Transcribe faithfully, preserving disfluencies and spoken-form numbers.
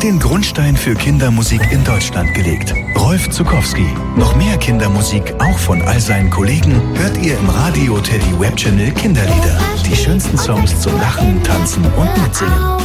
den Grundstein für Kindermusik in Deutschland gelegt. Rolf Zuckowski. Noch mehr Kindermusik, auch von all seinen Kollegen, hört ihr im Radio Teddy Web Channel Kinderlieder. Die schönsten Songs zum Lachen, Tanzen und Mitsingen.